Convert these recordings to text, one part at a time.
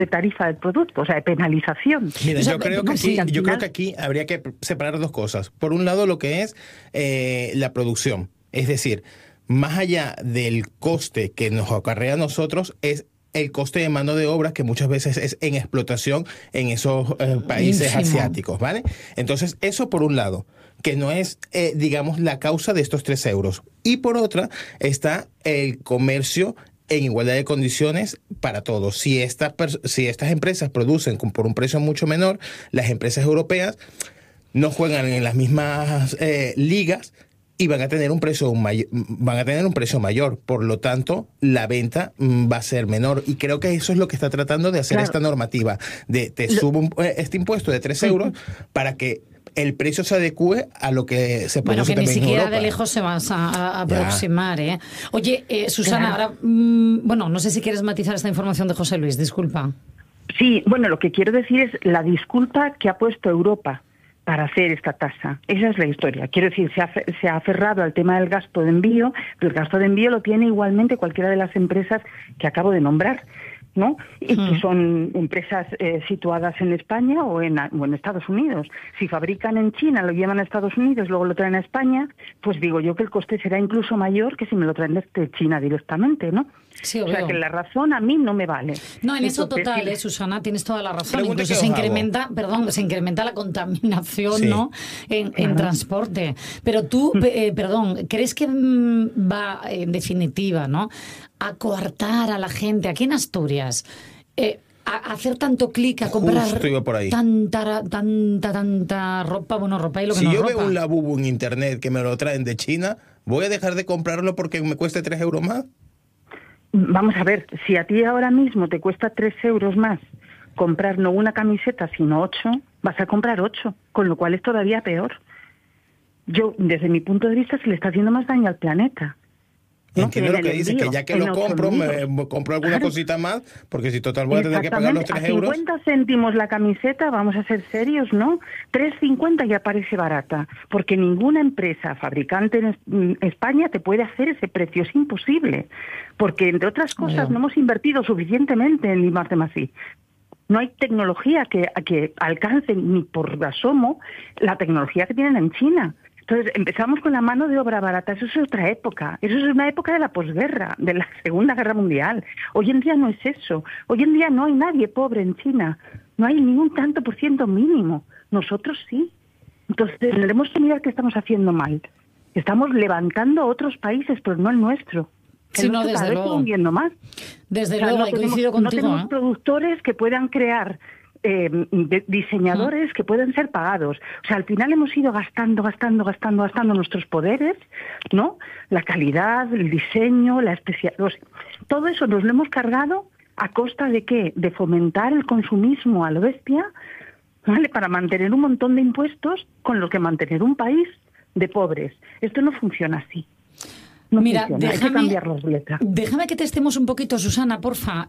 de tarifa del producto, o sea, de penalización. Mira, O sea, yo creo que aquí habría que separar dos cosas. Por un lado, lo que es la producción. Es decir, más allá del coste que nos acarrea a nosotros, es el coste de mano de obra que muchas veces es en explotación en esos países asiáticos, ¿vale? Entonces, eso por un lado, que no es, digamos, la causa de estos 3 euros. Y por otra, está el comercio en igualdad de condiciones para todos. Si estas empresas producen por un precio mucho menor, las empresas europeas no juegan en las mismas ligas y van a tener un precio mayor. Por lo tanto, la venta va a ser menor. Y creo que eso es lo que está tratando de hacer esta normativa. Te subo este impuesto de 3 euros para que el precio se adecue a lo que se produce también en Europa. Bueno, que ni siquiera de lejos se vas a aproximar, ¿eh? Oye, Susana, ahora, bueno, no sé si quieres matizar esta información de José Luis, disculpa. Sí, bueno, lo que quiero decir es la disculpa que ha puesto Europa para hacer esta tasa. Esa es la historia. Quiero decir, se ha aferrado al tema del gasto de envío, pero el gasto de envío lo tiene igualmente cualquiera de las empresas que acabo de nombrar, ¿no? Y que son empresas situadas en España o en Estados Unidos. Si fabrican en China, lo llevan a Estados Unidos, luego lo traen a España, pues digo yo que el coste será incluso mayor que si me lo traen desde China directamente, ¿no? Sí, o sea que la razón a mí no me vale. No, en eso total, Susana, tienes toda la razón. Incluso se incrementa la contaminación, ¿no? En transporte. Pero tú, ¿crees que va en definitiva, ¿no?, a coartar a la gente aquí en Asturias, a hacer tanto clic, a comprar tanta ropa, ropa y lo que no es ropa? Si yo veo un Labubu en internet que me lo traen de China, ¿voy a dejar de comprarlo porque me cueste 3 euros más? Vamos a ver, si a ti ahora mismo te cuesta 3 euros más comprar no una camiseta, sino 8, vas a comprar 8, con lo cual es todavía peor. Yo, desde mi punto de vista, se le está haciendo más daño al planeta. Entiendo lo que dices, que ya que lo compro, me compro alguna cosita más, porque si total voy a tener que pagar los 3 euros. A 50 céntimos la camiseta, vamos a ser serios, ¿no? 3,50 ya parece barata, porque ninguna empresa fabricante en España te puede hacer ese precio, es imposible, porque entre otras cosas no hemos invertido suficientemente en I+D+I. No hay tecnología que alcance ni por asomo la tecnología que tienen en China. Entonces, empezamos con la mano de obra barata. Eso es otra época. Eso es una época de la posguerra, de la Segunda Guerra Mundial. Hoy en día no es eso. Hoy en día no hay nadie pobre en China. No hay ningún tanto por ciento mínimo. Nosotros sí. Entonces, tendremos que mirar qué estamos haciendo mal. Estamos levantando otros países, pero no el nuestro. Sí, no, desde luego. Hundiendo más. Desde luego, coincido contigo. No tenemos productores que puedan crear diseñadores que pueden ser pagados. O sea, al final hemos ido gastando nuestros poderes, ¿no? La calidad, el diseño, la especialidad. Todo eso nos lo hemos cargado a costa de ¿qué? De fomentar el consumismo a lo bestia, ¿vale? Para mantener un montón de impuestos con lo que mantener un país de pobres. Esto no funciona así. No Mira, hay que cambiar las letras. Déjame que testemos un poquito, Susana, porfa.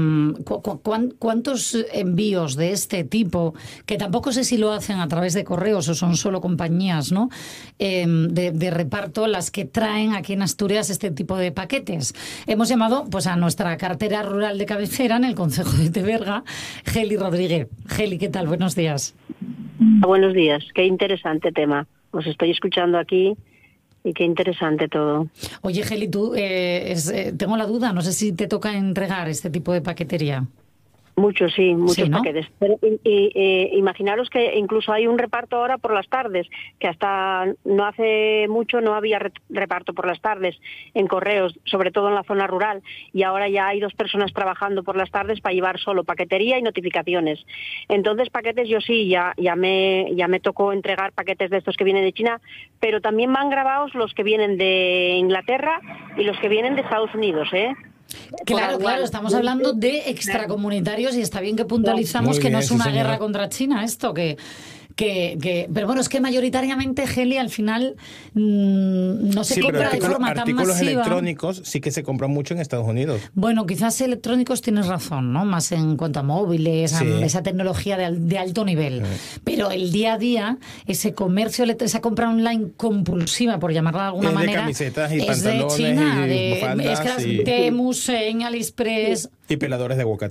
¿Cuántos envíos de este tipo, que tampoco sé si lo hacen a través de correos o son solo compañías, ¿no?, de reparto, las que traen aquí en Asturias este tipo de paquetes? Hemos llamado pues a nuestra cartera rural de cabecera en el concejo de Teberga, Geli Rodríguez. Geli, ¿qué tal? Buenos días. Buenos días. Qué interesante tema. Os estoy escuchando aquí. Y qué interesante todo. Oye, Geli, tú, tengo la duda, no sé si te toca entregar este tipo de paquetería. Muchos ¿no? paquetes. Pero, imaginaros que incluso hay un reparto ahora por las tardes, que hasta no hace mucho no había reparto por las tardes en correos, sobre todo en la zona rural, y ahora ya hay 2 personas trabajando por las tardes para llevar solo paquetería y notificaciones. Entonces, paquetes yo sí, ya me tocó entregar paquetes de estos que vienen de China, pero también van grabados los que vienen de Inglaterra y los que vienen de Estados Unidos, ¿eh? Claro, estamos hablando de extracomunitarios y está bien que puntualizamos que no es una guerra contra China esto, pero bueno, es que mayoritariamente, Geli, al final no se compra de forma tan masiva. Artículos electrónicos sí que se compran mucho en Estados Unidos. Bueno, quizás electrónicos tienes razón, ¿no? Más en cuanto a móviles, a esa tecnología de alto nivel. Pero el día a día, ese comercio, esa compra online compulsiva, por llamarla de alguna manera, de camisetas y es pantalones de China, y bufaldas, es que Temu, en AliExpress... Y peladores de aguacate.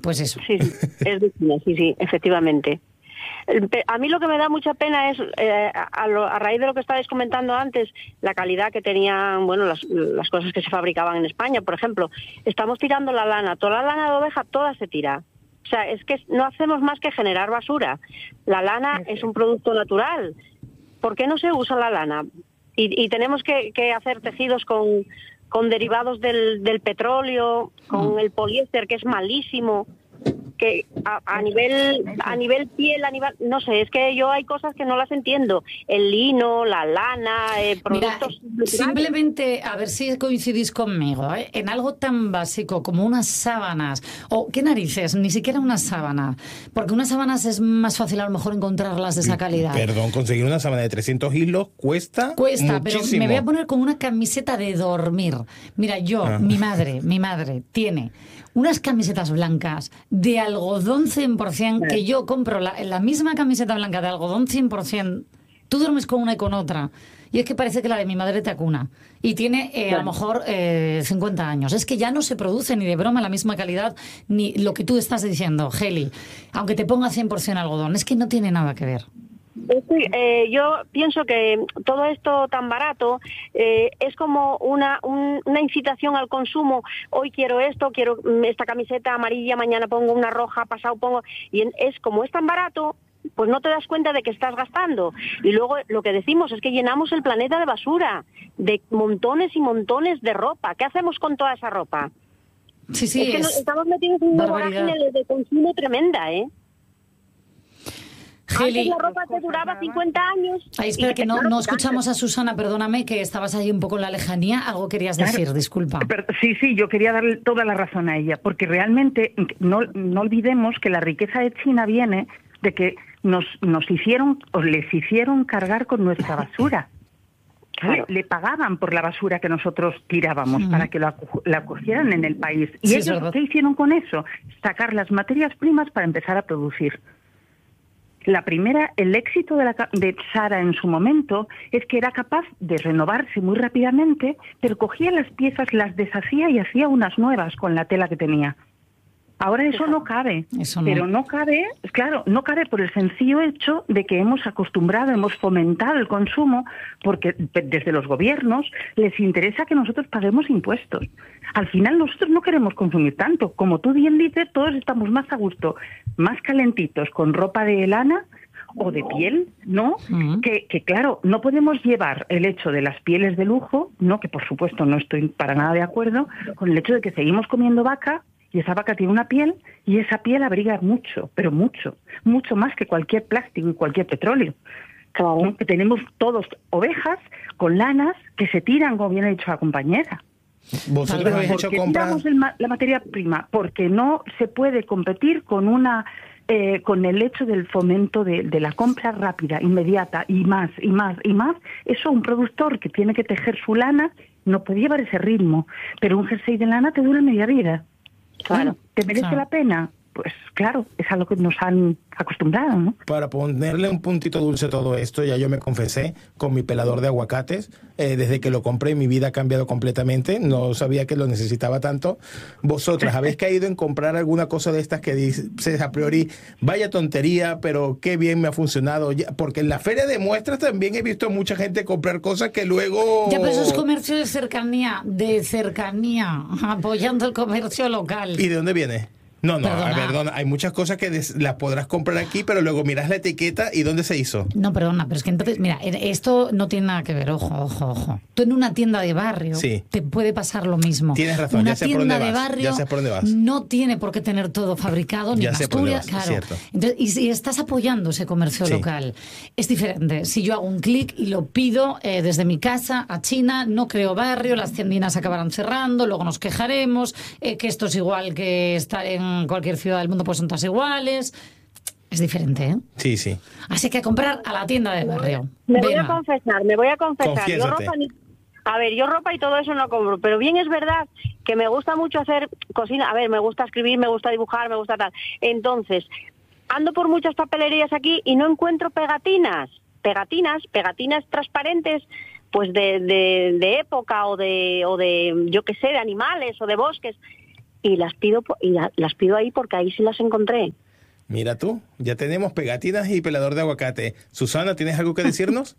Pues eso. Sí, es de China, sí, efectivamente. A mí lo que me da mucha pena es, a raíz de lo que estabais comentando antes, la calidad que tenían, bueno, las cosas que se fabricaban en España. Por ejemplo, estamos tirando la lana, toda la lana de oveja, toda se tira. O sea, es que no hacemos más que generar basura. La lana es un producto natural. ¿Por qué no se usa la lana? Y tenemos que hacer tejidos con derivados del petróleo, con el poliéster, que es malísimo, que a nivel piel, no sé, es que yo hay cosas que no las entiendo. El lino, la lana, productos... Mira, simplemente, a ver si coincidís conmigo, ¿eh? En algo tan básico como unas sábanas, o qué narices, ni siquiera una sábana, porque unas sábanas es más fácil a lo mejor encontrarlas de esa calidad. Perdón, conseguir una sábana de 300 hilos cuesta muchísimo. Pero me voy a poner con una camiseta de dormir. Mira, mi madre tiene unas camisetas blancas de algodón 100%, que yo compro la misma camiseta blanca de algodón 100%, tú duermes con una y con otra, y es que parece que la de mi madre te acuna, y tiene a lo mejor 50 años. Es que ya no se produce ni de broma la misma calidad, ni lo que tú estás diciendo, Geli, aunque te ponga 100% algodón, es que no tiene nada que ver. Yo pienso que todo esto tan barato es como una incitación al consumo. Hoy quiero esto, quiero esta camiseta amarilla, mañana pongo una roja, pasado pongo... Y es como es tan barato, pues no te das cuenta de que estás gastando. Y luego lo que decimos es que llenamos el planeta de basura, de montones y montones de ropa. ¿Qué hacemos con toda esa ropa? Sí, es que estamos metidos en una vorágine de consumo tremenda, ¿eh? Geli, antes la ropa te duraba 50 años. Ay, espera, que no escuchamos a Susana, perdóname, que estabas ahí un poco en la lejanía. Algo querías decir, disculpa. Sí, yo quería darle toda la razón a ella, porque realmente no olvidemos que la riqueza de China viene de que nos hicieron, o les hicieron cargar con nuestra basura. Claro. Le pagaban por la basura que nosotros tirábamos para que la cogieran en el país. ¿Y sí, ellos qué hicieron con eso? Sacar las materias primas para empezar a producir. El éxito de Zara en su momento es que era capaz de renovarse muy rápidamente, pero cogía las piezas, las deshacía y hacía unas nuevas con la tela que tenía. Ahora eso no cabe, pero no cabe, claro, no cabe por el sencillo hecho de que hemos fomentado el consumo, porque desde los gobiernos les interesa que nosotros paguemos impuestos. Al final nosotros no queremos consumir tanto. Como tú bien dices, todos estamos más a gusto, más calentitos, con ropa de lana o de piel, ¿no? Que claro, no podemos llevar el hecho de las pieles de lujo, ¿no? Que por supuesto no estoy para nada de acuerdo, con el hecho de que seguimos comiendo vaca, y esa vaca tiene una piel, y esa piel abriga mucho, pero mucho más que cualquier plástico y cualquier petróleo. Claro. ¿No? Que tenemos todos ovejas con lanas que se tiran, como bien ha dicho la compañera. ¿Vosotros habéis hecho compras? La materia prima, porque no se puede competir con con el hecho del fomento de la compra rápida, inmediata, y más. Eso, un productor que tiene que tejer su lana no puede llevar ese ritmo, pero un jersey de lana te dura media vida. Claro. ¿Te merece la pena? Pues claro, es a lo que nos han acostumbrado, ¿no? Para ponerle un puntito dulce a todo esto, ya yo me confesé con mi pelador de aguacates. Desde que lo compré, mi vida ha cambiado completamente. No sabía que lo necesitaba tanto. ¿Vosotras habéis caído en comprar alguna cosa de estas que dices a priori, vaya tontería, pero qué bien me ha funcionado? Porque en la feria de muestras también he visto a mucha gente comprar cosas que luego... Ya, pero eso es comercio de cercanía, apoyando el comercio local. ¿Y de dónde viene? No, perdona, hay muchas cosas que las podrás comprar aquí, pero luego miras la etiqueta y ¿dónde se hizo? No, perdona, pero es que entonces, mira, esto no tiene nada que ver, ojo. Tú en una tienda de barrio te puede pasar lo mismo. Tienes razón, ya sé por dónde vas. No tiene por qué tener todo fabricado, ni en Asturias, claro. Entonces, y si estás apoyando ese comercio local, es diferente. Si yo hago un clic y lo pido desde mi casa a China, no creo barrio, las tiendinas acabarán cerrando, luego nos quejaremos, que esto es igual que estar en cualquier ciudad del mundo, pues son todas iguales. Es diferente, ¿eh? Sí. Así que a comprar a la tienda de barrio. Me voy a confesar. Confiésate. Yo ropa y todo eso no compro, pero bien es verdad que me gusta mucho hacer cocina. A ver, me gusta escribir, me gusta dibujar, me gusta tal. Entonces, ando por muchas papelerías aquí y no encuentro pegatinas transparentes, pues de época o de yo qué sé, de animales o de bosques. y las pido ahí porque ahí sí las encontré. Mira tú, ya tenemos pegatinas y pelador de aguacate. Susana, ¿tienes algo que decirnos?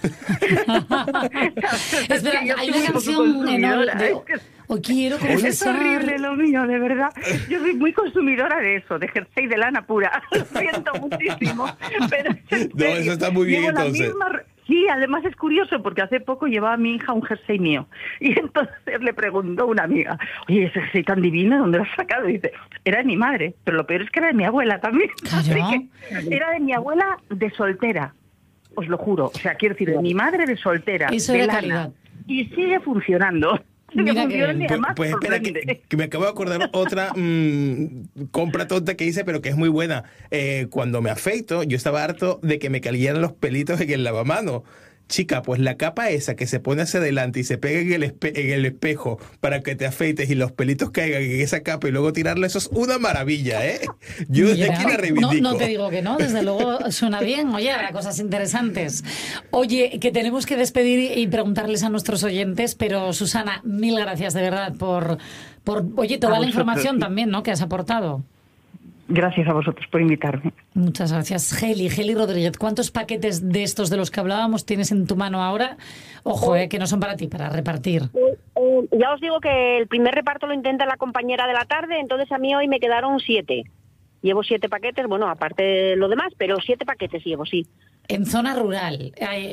Espera, hay una canción o quiero confesar. Es horrible lo mío, de verdad. Yo soy muy consumidora de eso, de jersey de lana pura. Lo siento muchísimo. Pero no, eso está muy bien entonces. Sí, además es curioso porque hace poco llevaba a mi hija un jersey mío y entonces le preguntó una amiga, oye, ese jersey tan divino, ¿dónde lo has sacado? Y dice, era de mi madre, pero lo peor es que era de mi abuela también. Era de mi abuela de soltera, os lo juro. O sea, quiero decir, de mi madre de soltera, eso de de lana. Calidad. Y sigue funcionando. Mira pues espera, que me acabo de acordar otra compra tonta que hice, pero que es muy buena. Cuando me afeito, yo estaba harto de que me cayeran los pelitos en el lavamano. Chica, pues la capa esa que se pone hacia adelante y se pega en el espejo para que te afeites y los pelitos caigan en esa capa y luego tirarla, eso es una maravilla, ¿eh? Yo desde aquí la reivindico. No te digo que no, desde luego suena bien. Oye, habrá cosas interesantes. Oye, que tenemos que despedir y preguntarles a nuestros oyentes, pero Susana, mil gracias de verdad por oye, toda la información también, ¿no?, que has aportado. Gracias a vosotros por invitarme. Muchas gracias. Geli Rodríguez, ¿cuántos paquetes de estos de los que hablábamos tienes en tu mano ahora? Ojo, que no son para ti, para repartir. Ya os digo que el primer reparto lo intenta la compañera de la tarde, entonces a mí hoy me quedaron 7. Llevo 7 paquetes, bueno, aparte de lo demás, pero 7 paquetes llevo, sí. En zona rural.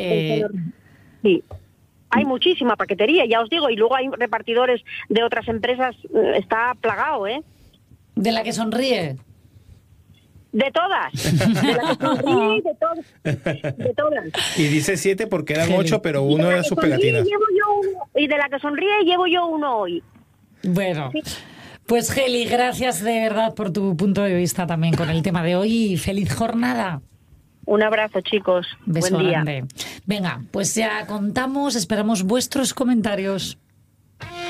Sí. Hay muchísima paquetería, ya os digo, y luego hay repartidores de otras empresas, está plagado, ¿eh? ¿De la que sonríe? De todas. De la que sonríe, de todas. Y dice 7 porque eran 8, pero uno era sus pegatinas. Y de la que sonríe llevo yo uno hoy. Bueno, sí. Pues Geli, gracias de verdad por tu punto de vista también con el tema de hoy y feliz jornada. Un abrazo, chicos. Beso Buen día. grande. Venga, pues ya contamos, esperamos vuestros comentarios.